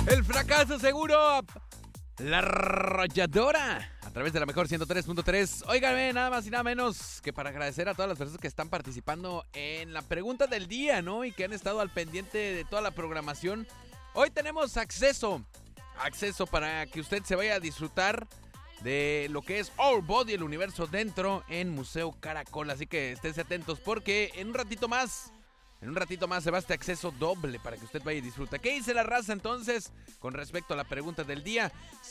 El fracaso seguro. La Arrolladora. A través de la mejor 103.3. Óigame, nada más y nada menos que para agradecer a todas las personas que están participando en la pregunta del día, ¿no? Y que han estado al pendiente de toda la programación. Hoy tenemos acceso para que usted se vaya a disfrutar de lo que es Our Body, el universo dentro, en Museo Caracol. Así que esténse atentos porque en un ratito más se va este acceso doble para que usted vaya y disfrute. ¿Qué dice la raza entonces con respecto a la pregunta del día?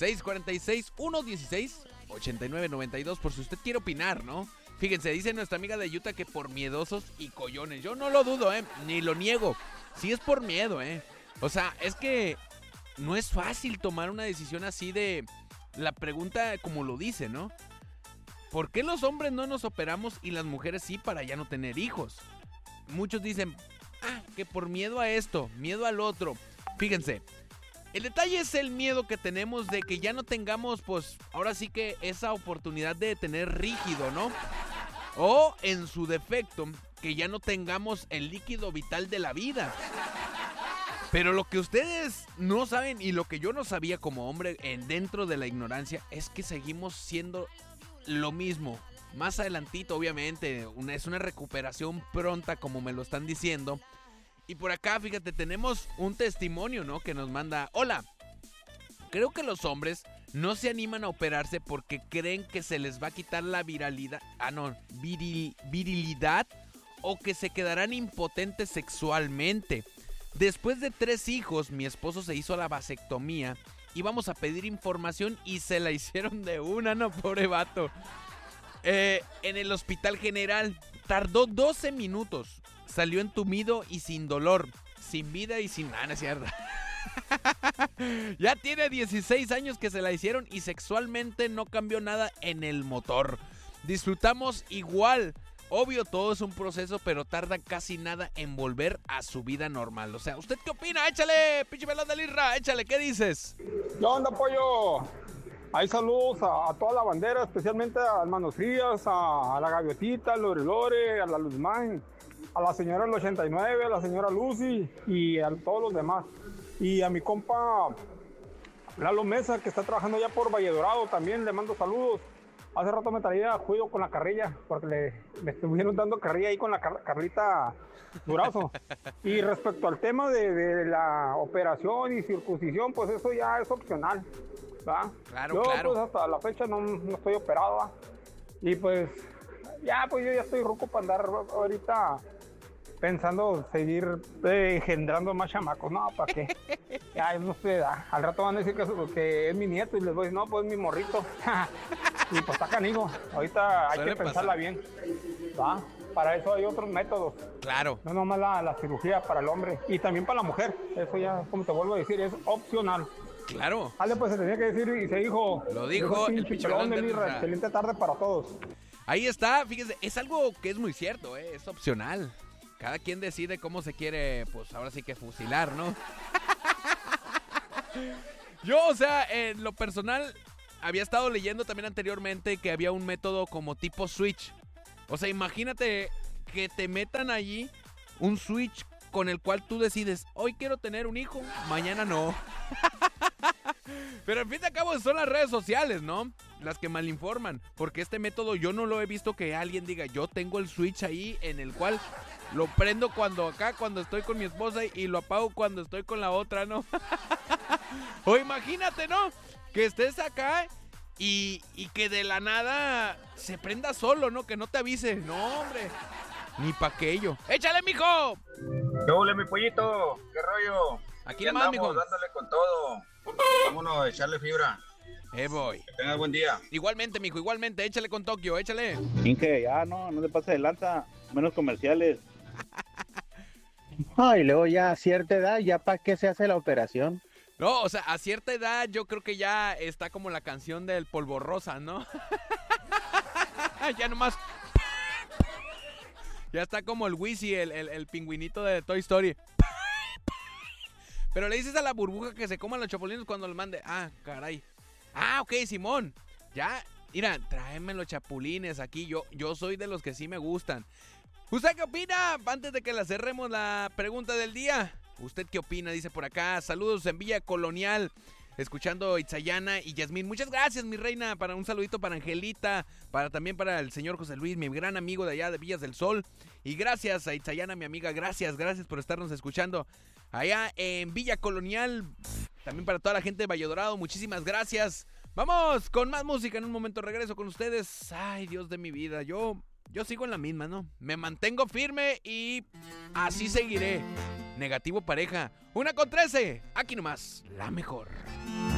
646-116-8992 por si usted quiere opinar, ¿no? Fíjense, dice nuestra amiga de Utah que por miedosos y collones. Yo no lo dudo, ni lo niego. Sí es por miedo, O sea, es que no es fácil tomar una decisión así de la pregunta como lo dice, ¿no? ¿Por qué los hombres no nos operamos y las mujeres sí para ya no tener hijos? Muchos dicen, que por miedo a esto, miedo al otro. Fíjense, el detalle es el miedo que tenemos de que ya no tengamos, pues, ahora sí que esa oportunidad de tener líquido, ¿no? O, en su defecto, que ya no tengamos el líquido vital de la vida. Pero lo que ustedes no saben y lo que yo no sabía como hombre dentro de la ignorancia es que seguimos siendo lo mismo. Más adelantito, obviamente, es una recuperación pronta, como me lo están diciendo. Y por acá, fíjate, tenemos un testimonio, ¿no? Que nos manda, hola, creo que los hombres no se animan a operarse porque creen que se les va a quitar la virilidad o que se quedarán impotentes sexualmente. Después de 3 hijos, mi esposo se hizo la vasectomía. Íbamos a pedir información y se la hicieron de una, no, pobre vato. En el Hospital General tardó 12 minutos. Salió entumido y sin dolor, sin vida y sin nada, ¿no es cierto? Ya tiene 16 años que se la hicieron y sexualmente no cambió nada en el motor. Disfrutamos igual. Obvio, todo es un proceso, pero tarda casi nada en volver a su vida normal. O sea, ¿usted qué opina? Échale, pinche melón de lirra, échale, ¿qué dices? ¿Qué onda, pollo? Hay saludos a toda la bandera, especialmente a Manos Frías, a la Gaviotita, a Lore, a la Luzmán, a la señora del 89, a la señora Lucy y a todos los demás. Y a mi compa Lalo Mesa, que está trabajando ya por Valle Dorado, también le mando saludos. Hace rato me traía cuido con la carrilla, porque le estuvieron dando carrilla ahí con la Carlita Durazo. Y respecto al tema de la operación y circuncisión, pues eso ya es opcional, ¿va? Claro, yo, claro. Pues hasta la fecha no estoy operado, ¿va? Y pues yo ya estoy ruco para andar ahorita pensando seguir engendrando más chamacos. No, ¿para qué? Ya no sé, al rato van a decir que es mi nieto y les voy a decir, no, pues es mi morrito. Y pues está canijo. Ahorita hay que pensarla bien, ¿va? Para eso hay otros métodos. Claro. No nomás la cirugía para el hombre y también para la mujer. Eso ya, como te vuelvo a decir, es opcional. Claro. Ale, pues se tenía que decir y se dijo. Lo dijo el pinche melón de lirra. Excelente tarde para todos. Ahí está, fíjese, es algo que es muy cierto, es opcional. Cada quien decide cómo se quiere, pues ahora sí que fusilar, ¿no? Yo, o sea, en lo personal, había estado leyendo también anteriormente que había un método como tipo switch. O sea, imagínate que te metan allí un switch con el cual tú decides, hoy quiero tener un hijo, mañana no. Pero en fin de cabo son las redes sociales, ¿no? Las que malinforman. Porque este método yo no lo he visto que alguien diga, yo tengo el switch ahí en el cual lo prendo cuando estoy con mi esposa y lo apago cuando estoy con la otra, ¿no? O imagínate, ¿no? Que estés acá y que de la nada se prenda solo, ¿no? Que no te avise. No, hombre. Ni pa' aquello. ¡Échale, mijo! ¿Qué ole, mi pollito? ¿Qué rollo? Aquí nomás, mijo. Dándole con todo. Vámonos a echarle fibra. Voy. Que tengas buen día. Igualmente, mijo, igualmente. Échale con Tokio, échale. Inge, ya no te pases de lanza. Menos comerciales. Ay, luego ya a cierta edad, ¿ya para qué se hace la operación? No, o sea, a cierta edad yo creo que ya está como la canción del Polvo Rosa, ¿no? Ya nomás... Ya está como el Wheezy, el pingüinito de Toy Story. Pero le dices a la burbuja que se coman los chapulines cuando los mande. Ah, caray. Ah, ok, Simón. Ya, mira, tráeme los chapulines aquí. Yo soy de los que sí me gustan. ¿Usted qué opina? Antes de que la cerremos la pregunta del día. ¿Usted qué opina? Dice por acá. Saludos en Villa Colonial. Escuchando Itzayana y Yasmín. Muchas gracias, mi reina. Para un saludito para Angelita. También para el señor José Luis, mi gran amigo de allá de Villas del Sol. Y gracias a Itzayana, mi amiga. Gracias por estarnos escuchando allá en Villa Colonial. También para toda la gente de Valle Dorado. Muchísimas gracias. Vamos con más música. En un momento regreso con ustedes. Ay, Dios de mi vida. Yo sigo en la misma, ¿no? Me mantengo firme y así seguiré. Negativo pareja. 1:13. Aquí nomás, la mejor.